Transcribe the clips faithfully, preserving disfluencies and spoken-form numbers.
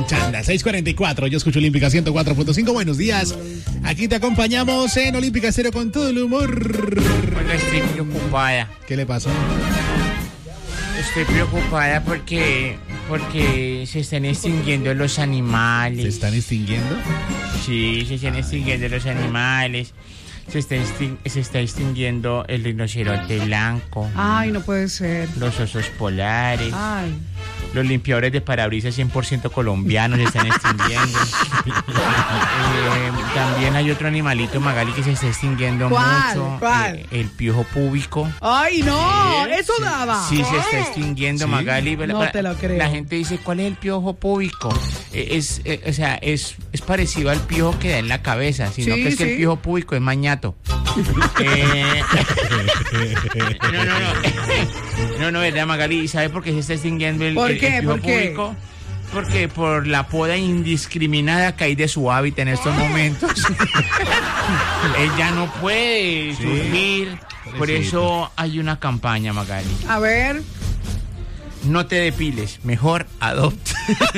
con Chanda. seis cuarenta y cuatro, yo escucho Olímpica ciento cuatro punto cinco. Buenos días. Aquí te acompañamos en Olímpica Estéreo con todo el humor. Bueno, estoy preocupada. ¿Qué le pasó? Estoy preocupada porque porque se están extinguiendo los animales. ¿Se están extinguiendo? Sí, se están extinguiendo los animales. Se está, extin- se está extinguiendo el rinoceronte blanco. Ay, no puede ser. Los osos polares. Ay. Los limpiadores de parabrisas cien por ciento colombianos se están extinguiendo. eh, también hay otro animalito, Magali, que se está extinguiendo ¿Cuál? mucho. ¿Cuál? Eh, el piojo púbico. Ay, no, eso Sí, daba. Sí, se está extinguiendo, ¿Sí? Magali. No La- te lo creo. La gente dice, ¿cuál es el piojo púbico? Eh, es, eh, o sea, es, es parecido al piojo que da en la cabeza, sino Sí, que es que sí. el piojo púbico es mañato. eh, no, no, no. No, no, ¿verdad, Magali? ¿Sabe por qué se está extinguiendo el, ¿Por el- qué? el piojo ¿Por qué? púbico? Porque por la poda indiscriminada que hay de su hábitat en estos momentos. Él ya no puede Sí. surgir. Por eso hay una campaña, Magali. A ver. No te depiles, mejor adopta.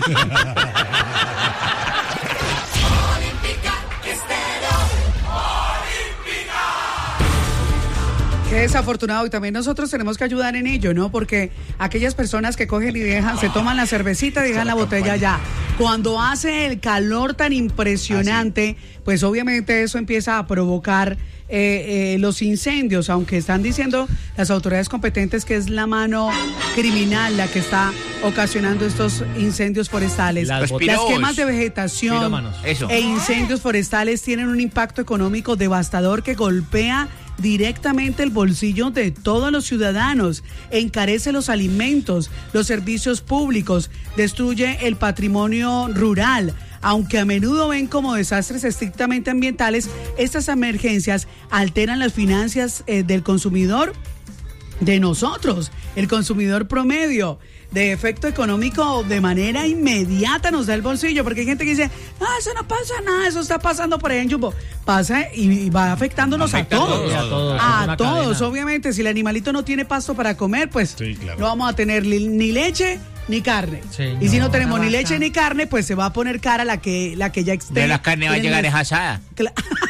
Qué desafortunado, y también nosotros tenemos que ayudar en ello, ¿no? Porque aquellas personas que cogen y dejan, se toman la cervecita y dejan la botella ya. Cuando hace el calor tan impresionante, pues obviamente eso empieza a provocar eh, eh, los incendios, aunque están diciendo las autoridades competentes que es la mano criminal la que está ocasionando estos incendios forestales. Las Las botellas. quemas de vegetación Pirómanos. Eso. e incendios forestales tienen un impacto económico devastador que golpea directamente el bolsillo de todos los ciudadanos, encarece los alimentos, los servicios públicos, destruye el patrimonio rural. Aunque a menudo ven como desastres estrictamente ambientales, estas emergencias alteran las finanzas eh, del consumidor, de nosotros, el consumidor promedio. De efecto económico de manera inmediata nos da el bolsillo, porque hay gente que dice, no, eso no pasa nada, eso está pasando por ahí en Jumbo. Pasa y, y va afectándonos Afecta a todos. a todos, es A una todos, cadena. obviamente. Si el animalito no tiene pasto para comer, pues Sí, claro. no vamos a tener li- ni leche ni carne. Sí, y si no, no tenemos una ni vaca. leche ni carne, pues se va a poner cara la que, la que ya esté. De la carne va a en llegar las- es asada. Cla-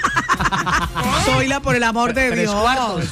Soyla, por el amor de Tres Dios. cuartos.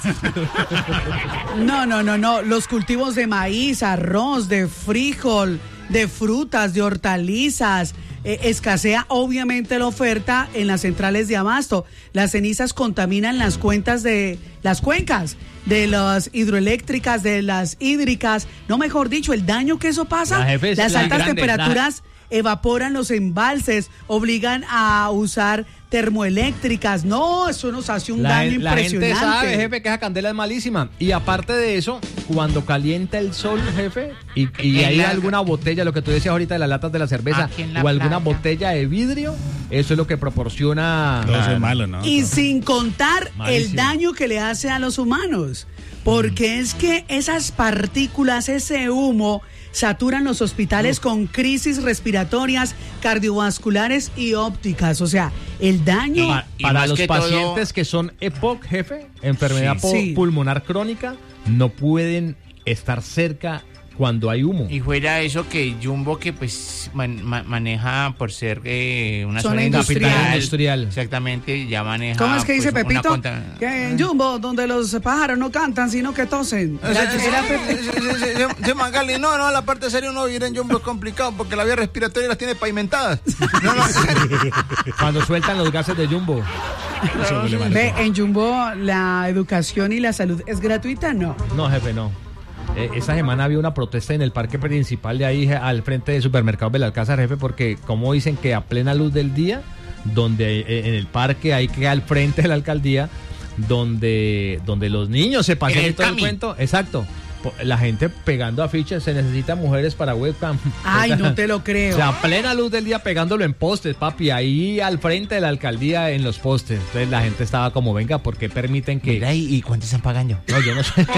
No, no, no, no. Los cultivos de maíz, arroz, de frijol, de frutas, de hortalizas. Eh, escasea obviamente la oferta en las centrales de abasto. Las cenizas contaminan las cuentas de las cuencas, de las hidroeléctricas, de las hídricas. No, mejor dicho, el daño que eso pasa. La jefe es las la altas grande, temperaturas evaporan los embalses, obligan a usar termoeléctricas. No, eso nos hace un La, daño gen- la impresionante. gente sabe, jefe, que esa candela es malísima. Y aparte de eso, cuando calienta el sol, jefe, y, y En hay la- alguna botella, lo que tú decías ahorita de las latas de la cerveza, Aquí en la o alguna playa. botella de vidrio, eso es lo que proporciona... Todo eso es malo, ¿no? Y sin contar el Malísimo. daño que le hace a los humanos. Porque es que esas partículas, ese humo, saturan los hospitales con crisis respiratorias, cardiovasculares y ópticas. O sea, el daño... Pa- Y para más los que pacientes todo- que son E P O C, jefe, enfermedad Sí. po- Sí. pulmonar crónica, no pueden estar cerca cuando hay humo. Y fuera eso que Jumbo, que pues man- ma- maneja por ser eh, una Zona zona industrial. industrial, Industrial. Exactamente, ya maneja. ¿Cómo es que dice pues, una Pepito? conta- Que en Jumbo, donde los pájaros no cantan, sino que tosen. Era- era Pepe. Sí, Magali, no, no, la parte seria uno vivir en Jumbo es complicado porque la vía respiratoria las tiene pavimentadas. No, no, Cuando sueltan los gases de Jumbo. Eso huele mal. Ve, en Jumbo la educación y la salud es gratuita, ¿no? No, jefe, no. Eh, esta semana había una protesta en el parque principal de ahí, je- al frente del supermercado Belalcázar, jefe, porque como dicen que a plena luz del día, donde eh, en el parque hay que al frente de la alcaldía, donde, donde los niños se pasan En y el todo el Cami. cuento, exacto. Po- La gente pegando afiches, se necesitan mujeres para webcam. Ay, O sea, no te lo creo. O sea, a plena luz del día pegándolo en postes, papi, ahí al frente de la alcaldía en los postes. Entonces la gente estaba como, venga, ¿por qué permiten que...? Mira, ¿y, y cuánto están pagando? No, yo no sé.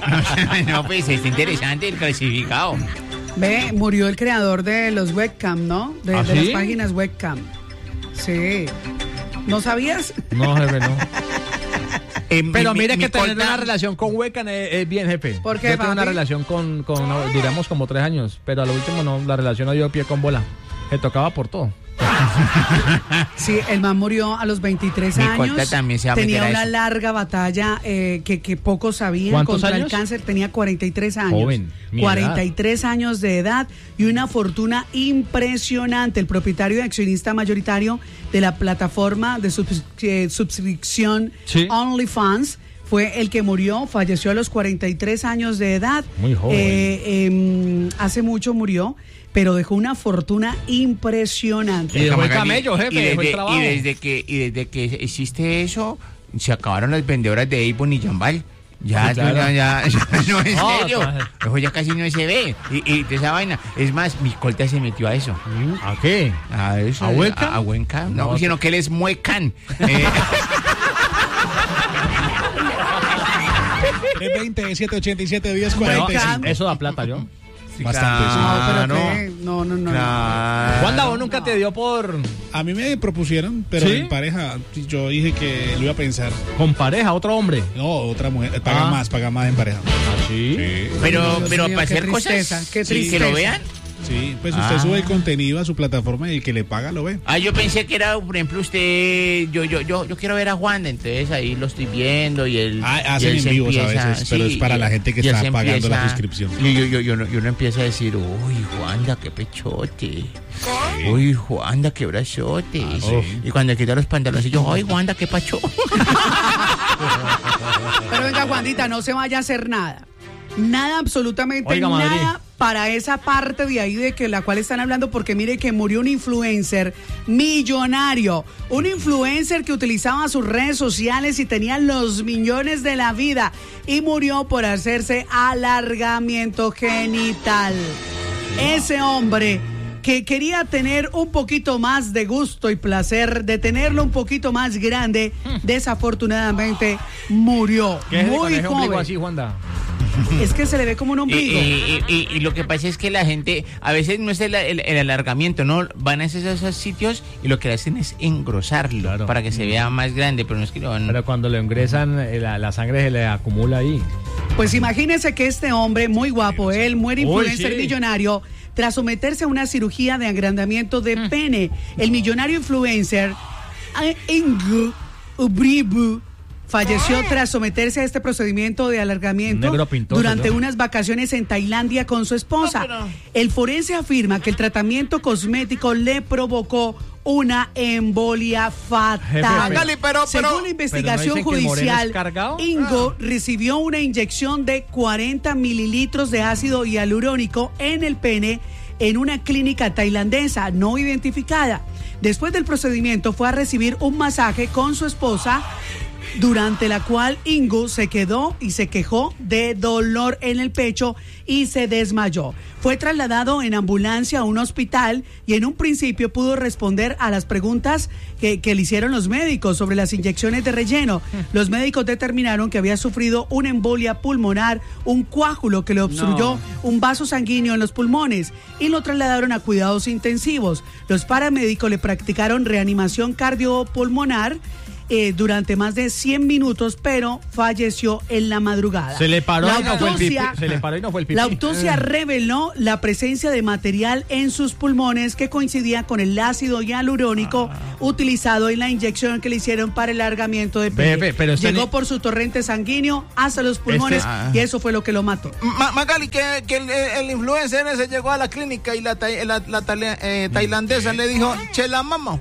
No, pues está interesante el clasificado. Ve, murió el creador de los webcam, ¿no? De, ¿Ah, de las sí? páginas webcam. Sí. ¿No sabías? No, jefe, no. Eh, Pero mi- mire mi que tener corta- una relación con Huecan es, es bien, jefe. ¿Por qué, Yo tengo una papi? relación con, con no, duramos como tres años, pero a lo último no, la relación no dio pie con bola. Se tocaba por todo. Sí, el man murió a los veintitrés Mi años. corta también se va a Tenía meter a una eso. larga batalla eh, que, que pocos sabían ¿Cuántos contra años? el cáncer. Tenía cuarenta y tres años. Joven, mi cuarenta y tres años de edad y una fortuna impresionante. El propietario y accionista mayoritario de la plataforma de subs- eh, suscripción Sí. OnlyFans fue el que murió, falleció a los cuarenta y tres años de edad. Muy joven. Eh, eh, hace mucho murió, pero dejó una fortuna impresionante. Y dejó el Magali, camello, jefe, y dejó el desde, trabajo. y desde que y desde que existe eso, se acabaron las vendedoras de Avon y Jambal. Ya, Sí, claro. ya, ya, ya, no, en No, serio. claro. Eso ya casi no se ve. Y, y de esa vaina. Es más, mi colta se metió a eso. ¿A qué? A eso. ¿A Webcam? A, a Webcam. No, No, sino que él es muecan. Eh, tres veinte, setecientos ochenta y siete, diez Bueno, cuarenta y cinco. Webcam. eso da plata, yo. Bastante, sí. No, pero claro. que- no, no, no. no. Claro. Wanda, ¿vos nunca te dio por A mí me propusieron, pero ¿Sí? en pareja, yo dije que lo iba a pensar. con pareja, otro hombre? No, otra mujer, paga Ah. más, paga más en pareja. ¿Ah, sí? Pero, Dios pero mío, para qué hacer tristeza, cosas qué sí, que tristeza. lo vean. Sí, pues usted Ah. sube el contenido a su plataforma y el que le paga lo ve. Ah, yo pensé que era, por ejemplo, usted, yo, yo, yo, yo quiero ver a Juan, entonces ahí lo estoy viendo y él. Ah, y hacen él en se vivos a empieza- veces, pero es para y- la gente que y él está se pagando la empieza- suscripción. Y yo, yo, yo, no- yo no empiezo a decir, uy, Juanda, qué pechote. Uy, Juanda, qué brazote. Ah, sí. Y cuando quita los pantalones, yo, ay, Juanda, qué pacho. Pero venga, Juanita, no se vaya a hacer nada. Nada, absolutamente Oiga, Madrid. nada para esa parte de ahí de que la cual están hablando, porque mire que murió un influencer millonario, un influencer que utilizaba sus redes sociales y tenía los millones de la vida y murió por hacerse alargamiento genital. Ese hombre que quería tener un poquito más de gusto y placer, de tenerlo un poquito más grande, desafortunadamente murió. ¿Qué es Muy ese ombligo joven. así, Wanda? Es que se le ve como un Y, ombligo. y- y- y lo que pasa es que la gente, a veces no es el, el- el alargamiento, ¿no? Van a esos, esos sitios y lo que hacen es engrosarlo Claro. para que se vea más grande, pero no es que lo van... Pero cuando lo ingresan, eh, la, la sangre se le acumula ahí. Pues imagínense que este hombre, muy guapo, él, muere Uy, influencer sí. millonario, tras someterse a una cirugía de agrandamiento de pene. El millonario influencer, eh, Ingu Ubribu, falleció tras someterse a este procedimiento de alargamiento Negro pintoso, durante ¿no? unas vacaciones en Tailandia con su esposa. El forense afirma que el tratamiento cosmético le provocó una embolia fatal. Jefe, pero- Magali, pero- Según pero- la investigación ¿pero no dicen que el moreno judicial, es cargado? Ingo recibió una inyección de cuarenta mililitros de ácido hialurónico en el pene en una clínica tailandesa no identificada. Después del procedimiento fue a recibir un masaje con su esposa, durante la cual Ingo se quedó y se quejó de dolor en el pecho y se desmayó. Fue trasladado en ambulancia a un hospital y en un principio pudo responder a las preguntas que, que le hicieron los médicos sobre las inyecciones de relleno. Los médicos determinaron que había sufrido una embolia pulmonar, un coágulo que le obstruyó No. un vaso sanguíneo en los pulmones y lo trasladaron a cuidados intensivos. Los paramédicos le practicaron reanimación cardiopulmonar eh, durante más de cien minutos, pero falleció en la madrugada. Se le paró La y no fue el pipí. autopsia- Se le paró y no fue el pipí. La autopsia reveló la presencia de material en sus pulmones que coincidía con el ácido hialurónico Ah. utilizado en la inyección que le hicieron para el alargamiento de pene. Ve, ve, pero este Llegó ni- por su torrente sanguíneo hasta los pulmones Este- ah. y eso fue lo que lo mató. Ma- Magali, que, que el, el influencer ese llegó a la clínica y la, tai- la, la tale- eh, tailandesa le dijo, che la mamo,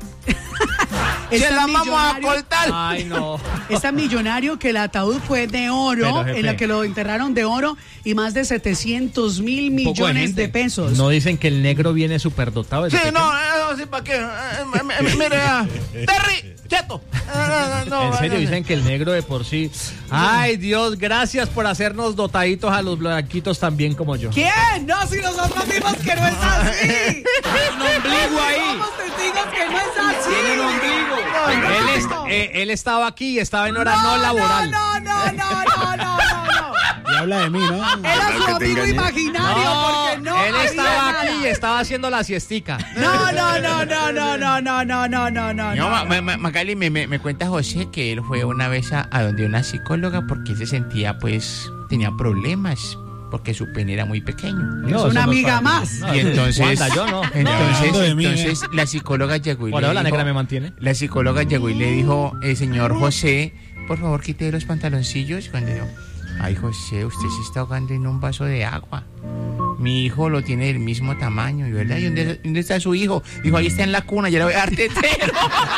che Está la vamos a millonario- cortar. Ay, no. Está millonario que el ataúd fue de oro, Pero, jefe. en la que lo enterraron de oro y más de setecientos mil Un poco de millones de, gente. pesos. No dicen que el negro viene superdotado. Sí, desde no, pequeño. eso sí, ¿para qué? Eh, eh, eh, Mire, ah, Terry, cheto. Eh, no, no, En serio, no, dicen que el negro de por sí. Ay, Dios, gracias por hacernos dotaditos a los blanquitos tan bien como yo. ¿Quién? No, si nosotros vimos que no es así. Un ombligo ahí. Somos testigos que no es así. Tiene un ombligo. Él, es- eh, él estaba aquí y estaba en hora no, laboral. No, no, no, no, no, no, no. Y habla de mí, ¿no? Era su amigo imaginario porque no él había estaba nada. aquí y estaba haciendo la siestica. No, no, no, no, no, no, no, no, no, no, no. No, Ma- Ma- Ma- Magali, me, me, me cuenta José que él fue una vez a, a donde una psicóloga porque se sentía, pues, tenía problemas porque su pene era muy pequeño. No, es eso una no amiga para mí. más. No, Y entonces, Wanda, yo no. entonces, Hablando de mí, entonces la psicóloga llegó y Por le ahora la dijo, negra me mantiene. la psicóloga llegó y le dijo, eh, señor José, por favor quite los pantaloncillos. Cuando yo, ay José, usted se está ahogando en un vaso de agua. Mi hijo lo tiene del mismo tamaño, ¿y verdad? ¿Y dónde, dónde está su hijo? Dijo, ahí está en la cuna, ya le voy a dar tetero.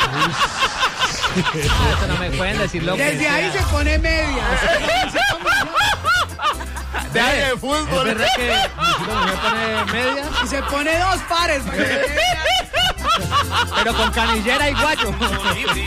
Eso no me pueden decir lo que Desde ahí sea. se pone media. Deja de ¿Es fútbol. verdad que mi chico no me pone media? Y se pone dos pares para que se vea. Pero con canillera y guayo.